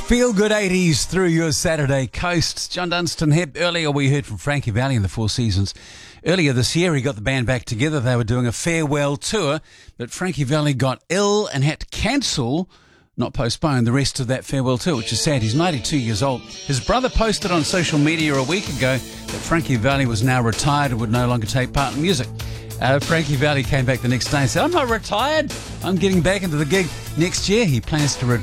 Feel good 80s through your Saturday coast. John Dunstan here. Earlier we heard from Frankie Valli in the Four Seasons. Earlier this year he got the band back together. They were doing a farewell tour, but Frankie Valli got ill and had to cancel, not postpone, the rest of that farewell tour, which is sad. He's 92 years old. His brother posted on social media a week ago that Frankie Valli was now retired and would no longer take part in music. Frankie Valli came back the next day and said, "I'm not retired. I'm getting back into the gig next year." He plans to